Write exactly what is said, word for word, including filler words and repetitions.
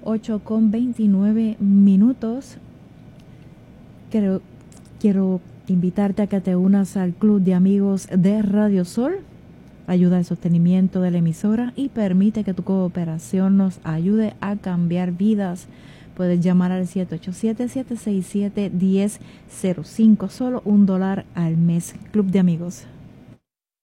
ocho con veintinueve minutos. Quiero, quiero invitarte a que te unas al Club de Amigos de Radio Sol. Ayuda al sostenimiento de la emisora y permite que tu cooperación nos ayude a cambiar vidas. Puedes llamar al siete ocho siete, siete seis siete, uno cero cero cinco, solo un dólar al mes. Club de Amigos.